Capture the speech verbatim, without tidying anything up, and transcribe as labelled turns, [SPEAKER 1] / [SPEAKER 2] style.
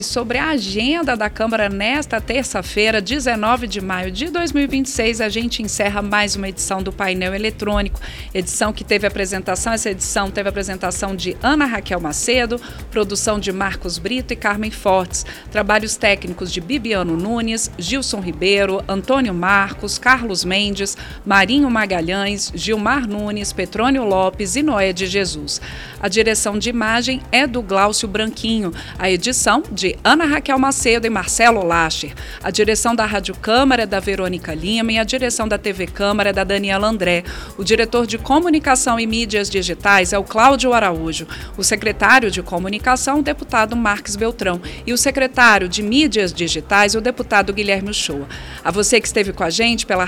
[SPEAKER 1] Sobre a agenda da Câmara nesta terça-feira, dezenove de maio de dois mil e vinte e seis, a gente encerra mais uma edição do painel eletrônico, edição que teve apresentação, essa edição teve apresentação de Ana Raquel Macedo, produção de Marcos Brito e Carmen Fortes, trabalhos técnicos de Bibiano Nunes, Gilson Ribeiro, Antônio Marcos, Carlos Mendes, Marinho Magalhães, Gilmar Nunes, Petrônio Lopes e Noé de Jesus. A direção de imagem é do Glaucio Branquinho, a edição de Ana Raquel Macedo e Marcelo Lacher. A direção da Rádio Câmara é da Verônica Lima e a direção da T V Câmara é da Daniela André. O diretor de Comunicação e Mídias Digitais é o Cláudio Araújo. O secretário de Comunicação, o deputado Marques Beltrão. E o secretário de Mídias Digitais, o deputado Guilherme Uchoa. A você que esteve com a gente pela